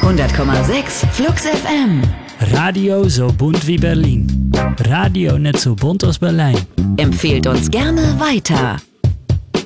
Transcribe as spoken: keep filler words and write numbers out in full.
hundert Komma sechs Flux F M. Radio so bunt wie Berlin. Radio nicht so bunt als Berlijn. Empfehlt uns gerne weiter.